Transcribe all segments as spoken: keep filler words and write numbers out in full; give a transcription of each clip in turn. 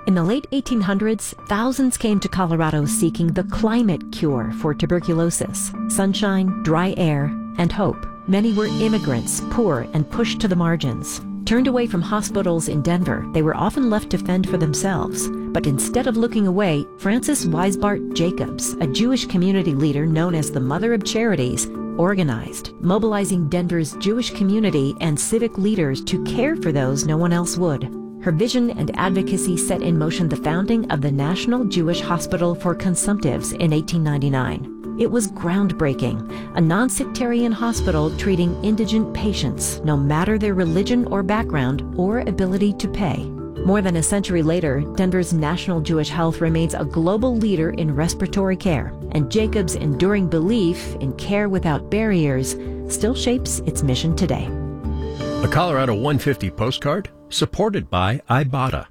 In the late eighteen hundreds, thousands came to Colorado seeking the climate cure for tuberculosis: sunshine, dry air, and hope. Many were immigrants, poor, and pushed to the margins. Turned away from hospitals in Denver, they were often left to fend for themselves. But instead of looking away, Frances Weisbart Jacobs, a Jewish community leader known as the Mother of Charities, organized, mobilizing Denver's Jewish community and civic leaders to care for those no one else would. Her vision and advocacy set in motion the founding of the National Jewish Hospital for Consumptives in eighteen ninety-nine. It was groundbreaking, a non-sectarian hospital treating indigent patients, no matter their religion or background or ability to pay. More than a century later, Denver's National Jewish Health remains a global leader in respiratory care, and Jacobs' enduring belief in care without barriers still shapes its mission today. A Colorado one fifty postcard, supported by Ibotta.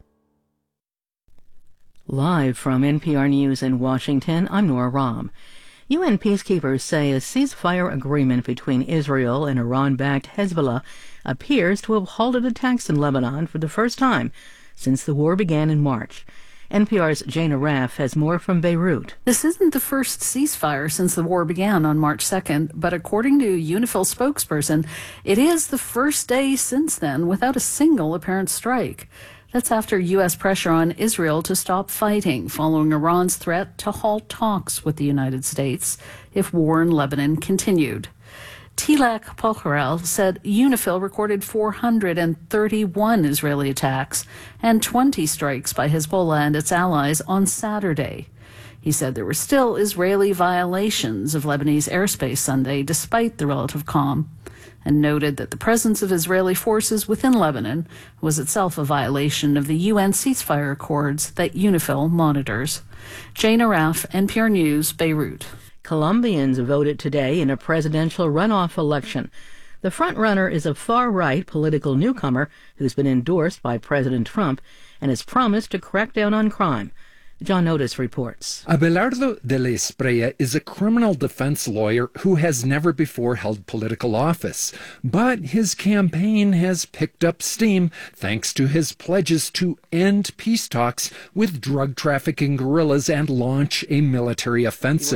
Live from N P R News in Washington, I'm Nora Rahm. U N peacekeepers say a ceasefire agreement between Israel and Iran-backed Hezbollah appears to have halted attacks in Lebanon for the first time since the war began in March. N P R's Jane Arraf has more from Beirut. This isn't the first ceasefire since the war began on March second, but according to UNIFIL spokesperson, it is the first day since then without a single apparent strike. That's after U S pressure on Israel to stop fighting following Iran's threat to halt talks with the United States if war in Lebanon continued. Tilak Pokharel said UNIFIL recorded four hundred thirty-one Israeli attacks and twenty strikes by Hezbollah and its allies on Saturday. He said there were still Israeli violations of Lebanese airspace Sunday despite the relative calm, and noted that the presence of Israeli forces within Lebanon was itself a violation of the U N ceasefire accords that UNIFIL monitors. Jane Arraf, N P R News, Beirut. Colombians voted today in a presidential runoff election. The front-runner is a far-right political newcomer who's been endorsed by President Trump and has promised to crack down on crime. John Otis reports. Abelardo de la Espriella is a criminal defense lawyer who has never before held political office, but his campaign has picked up steam thanks to his pledges to end peace talks with drug trafficking guerrillas and launch a military offensive.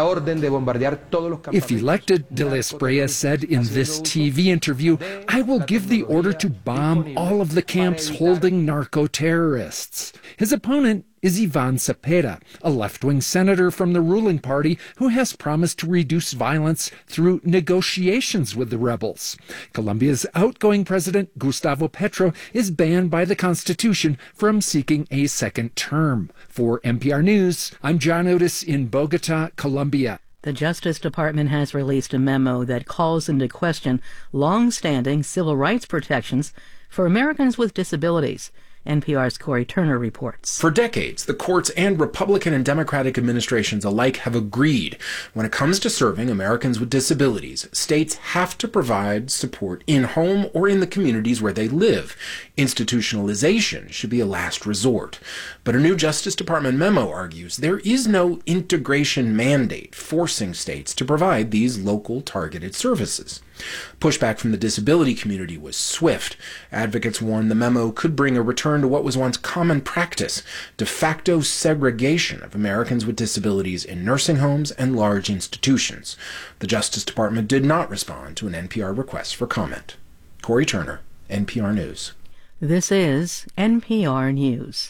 If elected, de la Espriella said in this T V interview, "I will give the order to bomb all of the camps holding narco-terrorists." His opponent is Ivan Cepeda, a left-wing senator from the ruling party who has promised to reduce violence through negotiations with the rebels. Colombia's outgoing president, Gustavo Petro, is banned by the Constitution from seeking a second term. For N P R News, I'm John Otis in Bogota, Colombia. The Justice Department has released a memo that calls into question long-standing civil rights protections for Americans with disabilities. N P R's Corey Turner reports. For decades, the courts and Republican and Democratic administrations alike have agreed when it comes to serving Americans with disabilities, states have to provide support in home or in the communities where they live. Institutionalization should be a last resort. But a new Justice Department memo argues there is no integration mandate forcing states to provide these local targeted services. Pushback from the disability community was swift. Advocates warned the memo could bring a return to what was once common practice, de facto segregation of Americans with disabilities in nursing homes and large institutions. The Justice Department did not respond to an N P R request for comment. Corey Turner, N P R News. This is N P R News.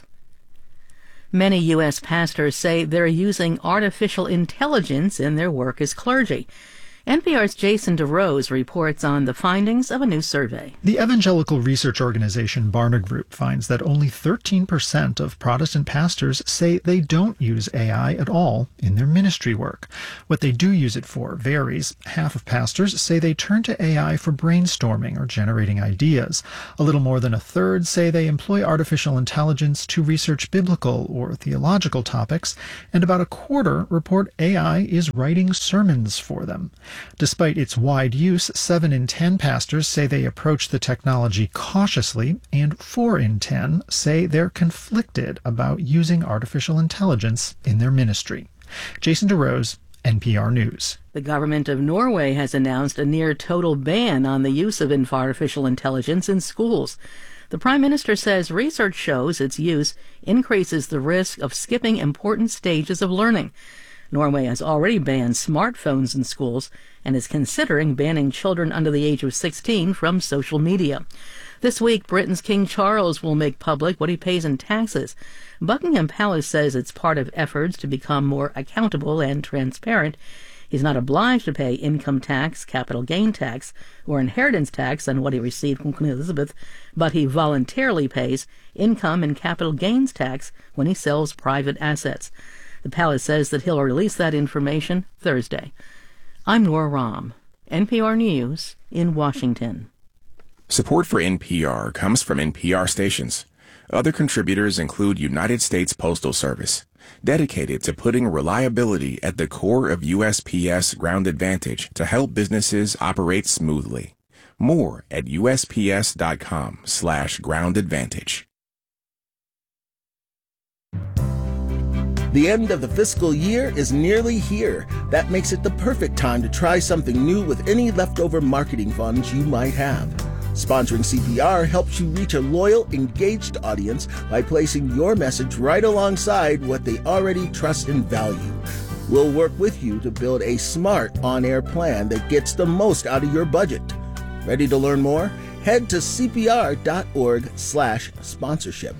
Many U S pastors say they're using artificial intelligence in their work as clergy. N P R's Jason DeRose reports on the findings of a new survey. The evangelical research organization Barna Group finds that only thirteen percent of Protestant pastors say they don't use A I at all in their ministry work. What they do use it for varies. Half of pastors say they turn to A I for brainstorming or generating ideas. A little more than a third say they employ artificial intelligence to research biblical or theological topics, and about a quarter report A I is writing sermons for them. Despite its wide use, seven in ten pastors say they approach the technology cautiously, and four in ten say they're conflicted about using artificial intelligence in their ministry. Jason DeRose, N P R News. The government of Norway has announced a near-total ban on the use of artificial intelligence in schools. The Prime Minister says research shows its use increases the risk of skipping important stages of learning. Norway has already banned smartphones in schools and is considering banning children under the age of sixteen from social media. This week, Britain's King Charles will make public what he pays in taxes. Buckingham Palace says it's part of efforts to become more accountable and transparent. He's not obliged to pay income tax, capital gain tax, or inheritance tax on what he received from Queen Elizabeth, but he voluntarily pays income and capital gains tax when he sells private assets. The palace says that he'll release that information Thursday. I'm Nora Rahm, N P R News in Washington. Support for N P R comes from N P R stations. Other contributors include United States Postal Service, dedicated to putting reliability at the core of U S P S Ground Advantage to help businesses operate smoothly. More at usps.com slash ground advantage. The end of the fiscal year is nearly here. That makes it the perfect time to try something new with any leftover marketing funds you might have. Sponsoring C P R helps you reach a loyal, engaged audience by placing your message right alongside what they already trust and value. We'll work with you to build a smart on-air plan that gets the most out of your budget. Ready to learn more? Head to cpr.org slash sponsorship.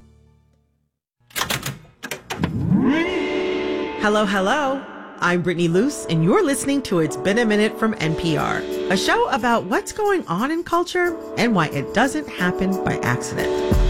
Hello, hello. I'm Brittany Luce, and you're listening to It's Been a Minute from N P R, a show about what's going on in culture and why it doesn't happen by accident.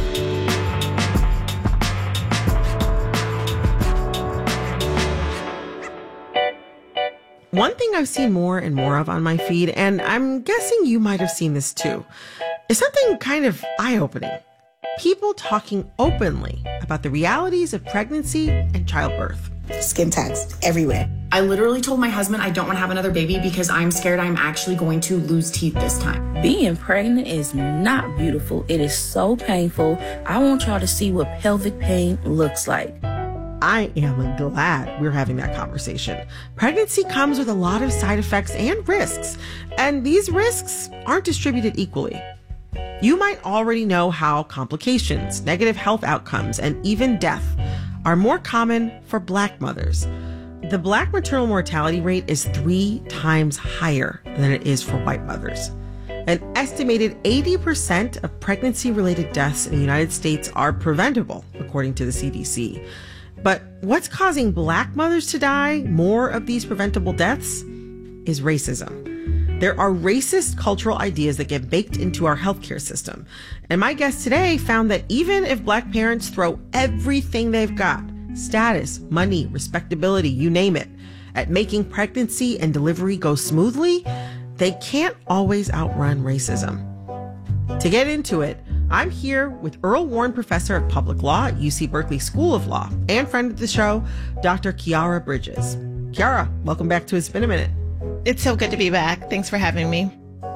One thing I've seen more and more of on my feed, and I'm guessing you might have seen this too, is something kind of eye-opening. People talking openly about the realities of pregnancy and childbirth. Skin tags everywhere. I literally told my husband I don't want to have another baby because I'm scared I'm actually going to lose teeth this time. Being pregnant is not beautiful. It is so painful. I want y'all to see what pelvic pain looks like. I am glad we're having that conversation. Pregnancy comes with a lot of side effects and risks, and these risks aren't distributed equally. You might already know how complications, negative health outcomes, and even death are more common for Black mothers. The Black maternal mortality rate is three times higher than it is for white mothers. An estimated eighty percent of pregnancy-related deaths in the United States are preventable, according to the C D C. But what's causing Black mothers to die more of these preventable deaths is racism. There are racist cultural ideas that get baked into our healthcare system. And my guest today found that even if Black parents throw everything they've got, status, money, respectability, you name it, at making pregnancy and delivery go smoothly, they can't always outrun racism. To get into it, I'm here with Earl Warren Professor of Public Law at U C Berkeley School of Law and friend of the show, Doctor Khiara Bridges. Khiara, welcome back to It's Been a Minute. It's so good to be back. Thanks for having me.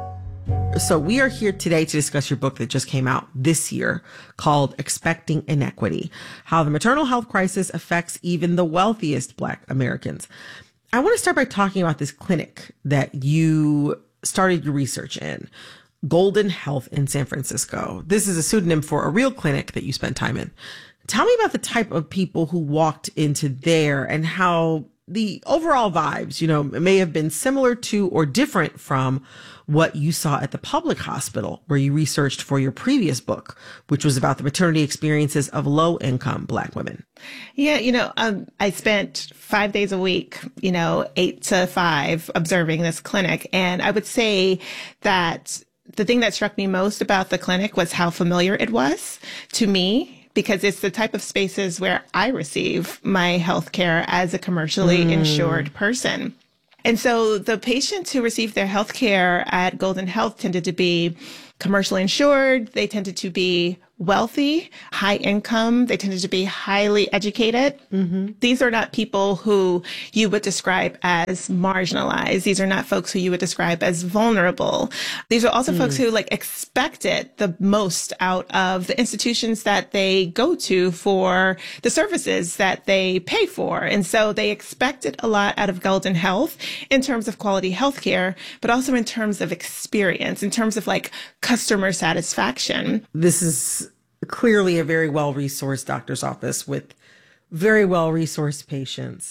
So we are here today to discuss your book that just came out this year called Expecting Inequity, How the Maternal Health Crisis Affects Even the Wealthiest Black Americans. I want to start by talking about this clinic that you started your research in, Golden Health in San Francisco. This is a pseudonym for a real clinic that you spent time in. Tell me about the type of people who walked into there and how the overall vibes, you know, may have been similar to or different from what you saw at the public hospital where you researched for your previous book, which was about the maternity experiences of low-income Black women. Yeah, you know, um, I spent five days a week, you know, eight to five observing this clinic. And I would say that the thing that struck me most about the clinic was how familiar it was to me, because it's the type of spaces where I receive my health care as a commercially mm. insured person. And so the patients who received their health care at Golden Health tended to be commercially insured. They tended to be wealthy, high income. They tended to be highly educated. Mm-hmm. These are not people who you would describe as marginalized. These are not folks who you would describe as vulnerable. These are also mm. folks who like expected the most out of the institutions that they go to for the services that they pay for. And so they expected a lot out of Guildon Health in terms of quality healthcare, but also in terms of experience, in terms of like customer satisfaction. This is clearly a very well-resourced doctor's office with very well-resourced patients.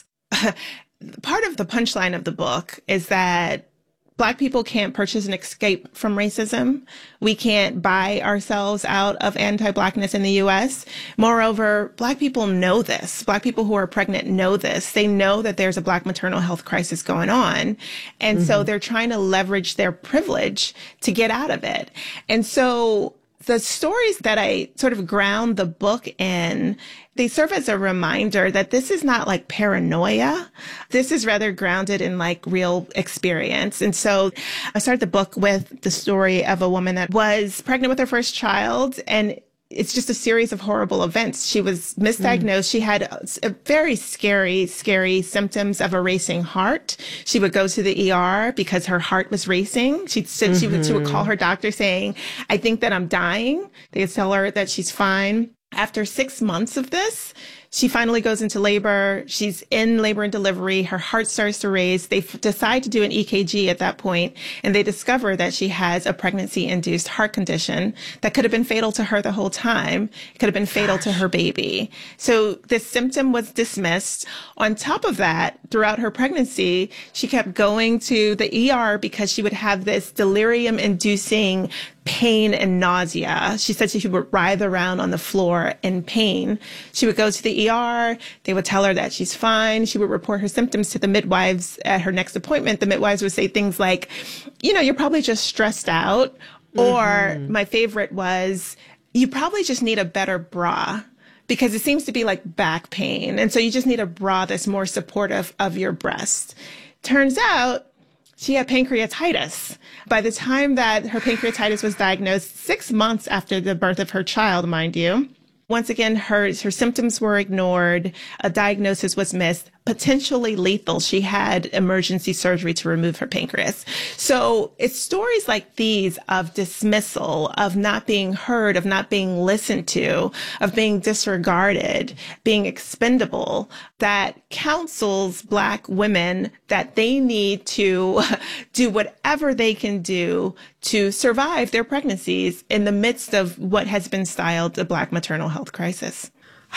Part of the punchline of the book is that Black people can't purchase an escape from racism. We can't buy ourselves out of anti-Blackness in the U S. Moreover, Black people know this. Black people who are pregnant know this. They know that there's a Black maternal health crisis going on. And mm-hmm. so they're trying to leverage their privilege to get out of it. And so the stories that I sort of ground the book in, they serve as a reminder that this is not like paranoia. This is rather grounded in like real experience. And so I started the book with the story of a woman that was pregnant with her first child, and it's just a series of horrible events. She was misdiagnosed. Mm. She had a very scary, scary symptoms of a racing heart. She would go to the E R because her heart was racing. She said mm-hmm. she would, she would call her doctor saying, I think that I'm dying. They would tell her that she's fine. After six months of this, she finally goes into labor. She's in labor and delivery. Her heart starts to race. They f- decide to do an E K G at that point, and they discover that she has a pregnancy-induced heart condition that could have been fatal to her the whole time. It could have been fatal Gosh. to her baby. So this symptom was dismissed. On top of that, throughout her pregnancy, she kept going to the E R because she would have this delirium-inducing pain and nausea. She said she would writhe around on the floor in pain. She would go to the E R. They would tell her that she's fine. She would report her symptoms to the midwives at her next appointment. The midwives would say things like, you know, you're probably just stressed out. Mm-hmm. Or my favorite was, you probably just need a better bra, because it seems to be like back pain. And so you just need a bra that's more supportive of your breast. Turns out she had pancreatitis. By the time that her pancreatitis was diagnosed, six months after the birth of her child, mind you, once again, her, her symptoms were ignored. A diagnosis was missed, potentially lethal. She had emergency surgery to remove her pancreas. So it's stories like these of dismissal, of not being heard, of not being listened to, of being disregarded, being expendable, that counsels Black women that they need to do whatever they can do to survive their pregnancies in the midst of what has been styled the Black maternal health crisis.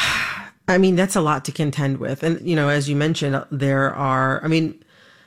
I mean, that's a lot to contend with. And, you know, as you mentioned, there are, I mean,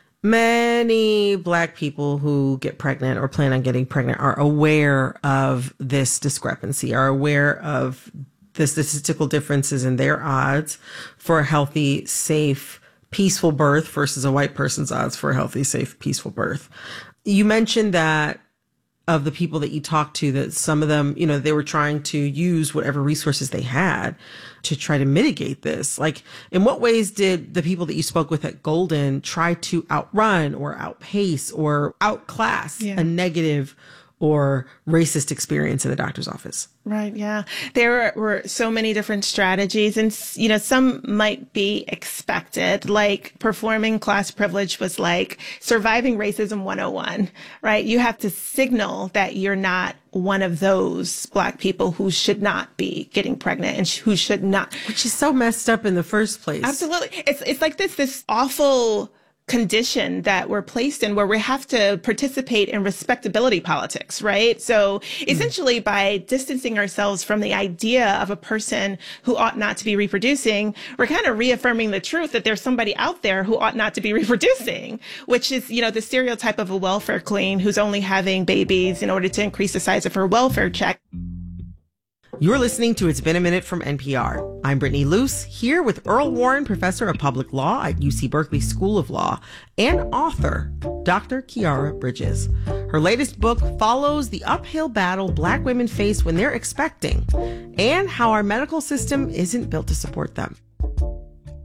many Black people who get pregnant or plan on getting pregnant are aware of this discrepancy, are aware of the statistical differences in their odds for a healthy, safe, peaceful birth versus a white person's odds for a healthy, safe, peaceful birth. You mentioned that of the people that you talked to, that some of them, you know, they were trying to use whatever resources they had to try to mitigate this. Like, in what ways did the people that you spoke with at Guildon try to outrun or outpace or outclass yeah. a negative or racist experience in the doctor's office? Right. Yeah. There were so many different strategies, and, you know, some might be expected, like performing class privilege was like surviving racism one oh one, right? You have to signal that you're not one of those Black people who should not be getting pregnant and sh- who should not. Which is so messed up in the first place. Absolutely. It's, it's like this, this awful condition that we're placed in where we have to participate in respectability politics, right? So essentially mm. by distancing ourselves from the idea of a person who ought not to be reproducing, we're kind of reaffirming the truth that there's somebody out there who ought not to be reproducing, which is, you know, the stereotype of a welfare queen who's only having babies in order to increase the size of her welfare check. You're listening to It's Been a Minute from N P R. I'm Brittany Luce, here with Earl Warren, professor of public law at U C Berkeley School of Law, and author, Doctor Khiara Bridges. Her latest book follows the uphill battle Black women face when they're expecting, and how our medical system isn't built to support them.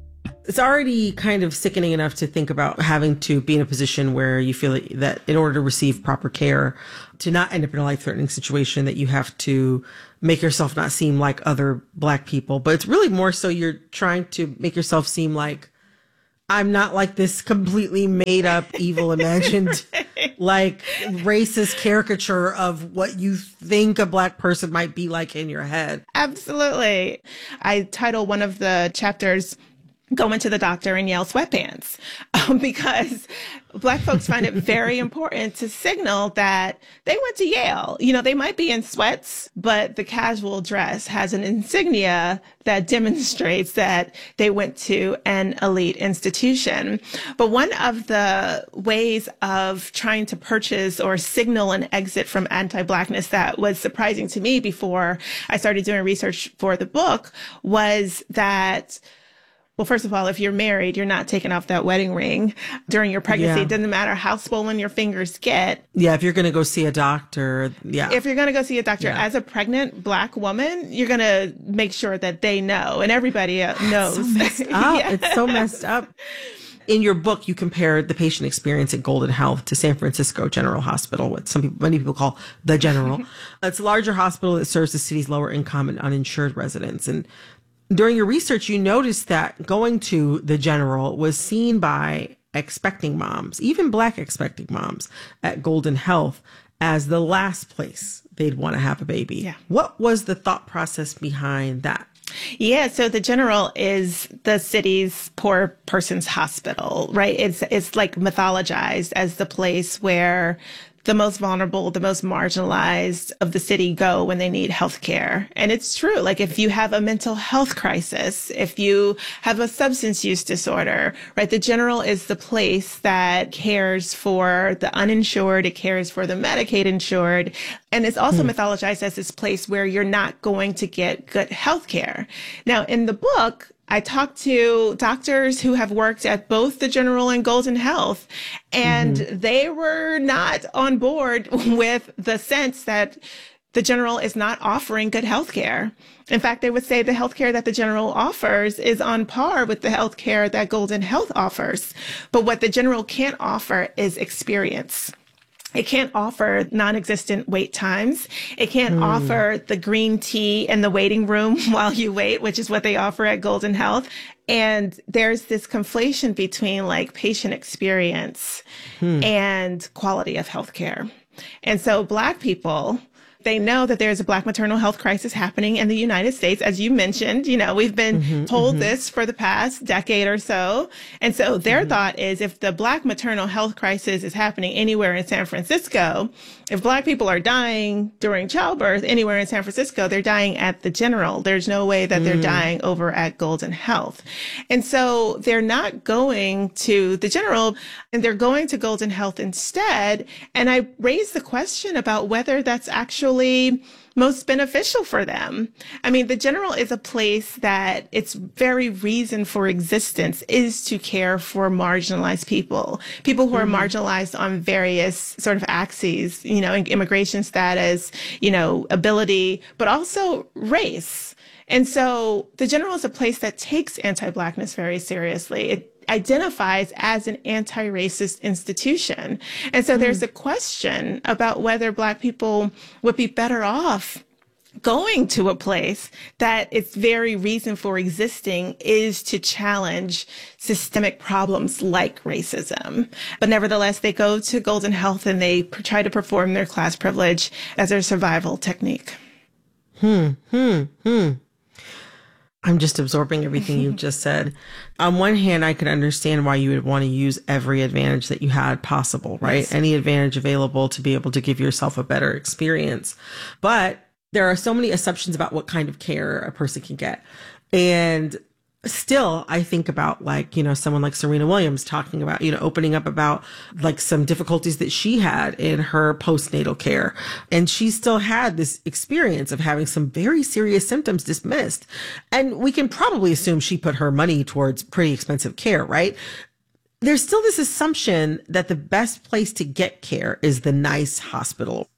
It's already kind of sickening enough to think about having to be in a position where you feel that in order to receive proper care, to not end up in a life-threatening situation, that you have to make yourself not seem like other Black people. But it's really more so you're trying to make yourself seem like, I'm not like this completely made up, evil, imagined, like racist caricature of what you think a Black person might be like in your head. Absolutely. I title one of the chapters, Go into the Doctor in Yale Sweatpants, um, because Black folks find it very important to signal that they went to Yale. You know, they might be in sweats, but the casual dress has an insignia that demonstrates that they went to an elite institution. But one of the ways of trying to purchase or signal an exit from anti-Blackness that was surprising to me before I started doing research for the book was that, well, first of all, if you're married, you're not taking off that wedding ring during your pregnancy. Yeah. It doesn't matter how swollen your fingers get. Yeah, if you're going to go see a doctor, yeah. If you're going to go see a doctor Yeah. as a pregnant Black woman, you're going to make sure that they know, and everybody uh, knows. So messed up. Yeah. It's so messed up. In your book, you compared the patient experience at Golden Health to San Francisco General Hospital, what some people, many people call the General. It's a larger hospital that serves the city's lower income and uninsured residents. And during your research, you noticed that going to the General was seen by expecting moms, even Black expecting moms at Golden Health, as the last place they'd want to have a baby. Yeah. What was the thought process behind that? Yeah, so the General is the city's poor person's hospital, right? It's it's like mythologized as the place where the most vulnerable, the most marginalized of the city go when they need health care. And it's true. Like if you have a mental health crisis, if you have a substance use disorder, right? The General is the place that cares for the uninsured. It cares for the Medicaid insured. And it's also hmm. mythologized as this place where you're not going to get good health care. Now, in the book, I talked to doctors who have worked at both the General and Golden Health, and mm-hmm. they were not on board with the sense that the General is not offering good health care. In fact, they would say the health care that the General offers is on par with the health care that Golden Health offers. But what the General can't offer is experience. It can't offer non-existent wait times. It can't mm. offer the green tea in the waiting room while you wait, which is what they offer at Golden Health. And there's this conflation between like patient experience hmm. and quality of healthcare. And so Black people, they know that there's a Black maternal health crisis happening in the United States. As you mentioned, you know, we've been mm-hmm, told mm-hmm. this for the past decade or so. And so their mm-hmm. thought is if the Black maternal health crisis is happening anywhere in San Francisco, if Black people are dying during childbirth anywhere in San Francisco, they're dying at the General. There's no way that mm. they're dying over at Golden Health. And so they're not going to the General, and they're going to Golden Health instead. And I raised the question about whether that's actually most beneficial for them. I mean, the General is a place that its very reason for existence is to care for marginalized people, people who mm-hmm. are marginalized on various sort of axes, you know, immigration status, you know, ability, but also race. And so the General is a place that takes anti-Blackness very seriously. It identifies as an anti-racist institution. And so mm. there's a question about whether Black people would be better off going to a place that its very reason for existing is to challenge systemic problems like racism. But nevertheless, they go to Golden Health and they try to perform their class privilege as their survival technique. Hmm, hmm, hmm. I'm just absorbing everything you've just said. On one hand, I could understand why you would want to use every advantage that you had possible, right? Yes. Any advantage available to be able to give yourself a better experience. But there are so many assumptions about what kind of care a person can get. And still, I think about like, you know, someone like Serena Williams talking about, you know, opening up about like some difficulties that she had in her postnatal care. And she still had this experience of having some very serious symptoms dismissed. And we can probably assume she put her money towards pretty expensive care, right? There's still this assumption that the best place to get care is the nice hospital.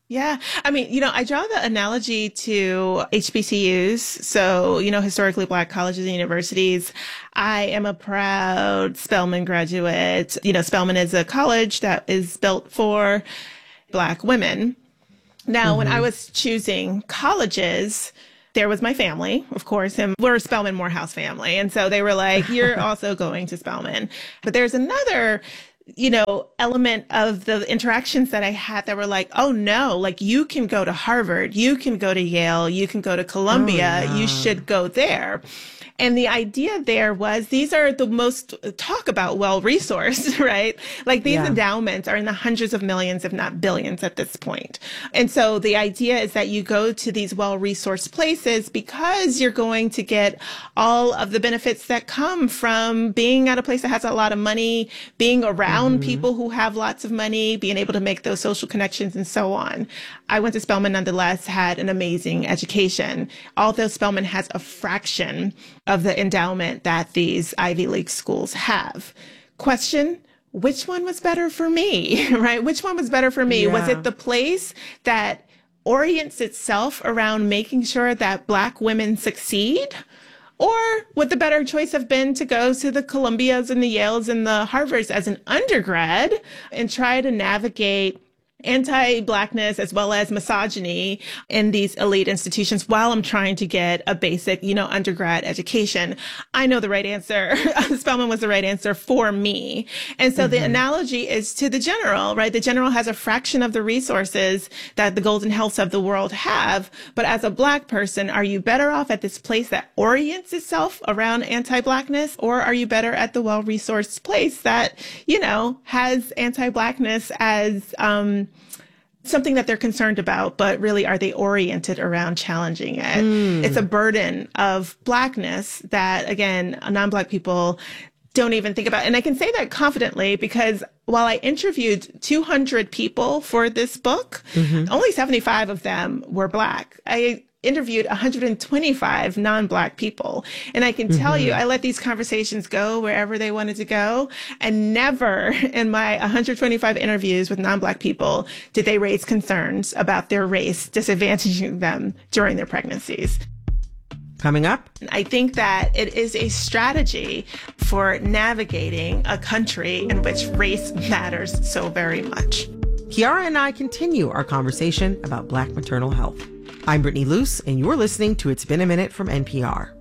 Yeah. I mean, you know, I draw the analogy to H B C Us. So, you know, historically Black colleges and universities. I am a proud Spelman graduate. You know, Spelman is a college that is built for Black women. Now, mm-hmm. when I was choosing colleges, there was my family, of course, and we're a Spelman Morehouse family. And so they were like, you're also going to Spelman. But there's another you know, element of the interactions that I had that were like, oh no, like you can go to Harvard, you can go to Yale, you can go to Columbia, oh, yeah. you should go there. And the idea there was these are the most talk about well-resourced, right? Like these yeah. endowments are in the hundreds of millions, if not billions at this point. And so the idea is that you go to these well-resourced places because you're going to get all of the benefits that come from being at a place that has a lot of money, being around mm-hmm. people who have lots of money, being able to make those social connections and so on. I went to Spelman nonetheless, had an amazing education. Although Spelman has a fraction of the endowment that these Ivy League schools have. Question, which one was better for me, right? Which one was better for me? Yeah. Was it the place that orients itself around making sure that Black women succeed? Or would the better choice have been to go to the Columbias and the Yales and the Harvards as an undergrad and try to navigate anti-Blackness as well as misogyny in these elite institutions while I'm trying to get a basic, you know, undergrad education? I know the right answer. Spelman was the right answer for me. And so mm-hmm. the analogy is to the general, right? The general has a fraction of the resources that the Golden Healths of the world have. But as a Black person, are you better off at this place that orients itself around anti-Blackness, or are you better at the well-resourced place that, you know, has anti-Blackness as, um, something that they're concerned about, but really are they oriented around challenging it? Mm. It's a burden of Blackness that, again, non-Black people don't even think about. And I can say that confidently because while I interviewed two hundred people for this book, mm-hmm. only seventy-five of them were Black. I interviewed one hundred twenty-five non-Black people. And I can tell mm-hmm. you, I let these conversations go wherever they wanted to go. And never in my one hundred twenty-five interviews with non-Black people did they raise concerns about their race disadvantaging them during their pregnancies. Coming up, I think that it is a strategy for navigating a country in which race matters so very much. Kiara and I continue our conversation about Black maternal health. I'm Brittany Luce, and you're listening to It's Been a Minute from N P R.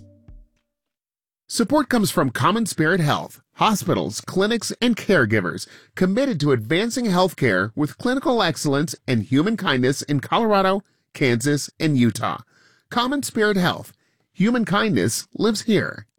Support comes from Common Spirit Health, hospitals, clinics, and caregivers committed to advancing healthcare with clinical excellence and human kindness in Colorado, Kansas, and Utah. Common Spirit Health. Human kindness lives here.